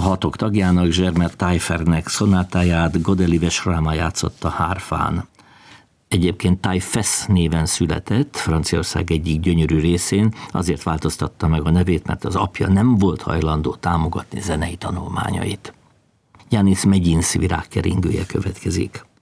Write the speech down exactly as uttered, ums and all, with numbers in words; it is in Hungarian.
hatok tagjának, Zsermer Tajfernek szonátáját Godelieve Schramm játszotta hárfán. Egyébként Tajfesz néven született, Franciaország egyik gyönyörű részén, azért változtatta meg a nevét, mert az apja nem volt hajlandó támogatni zenei tanulmányait. Janis Megins virágkeringője következik.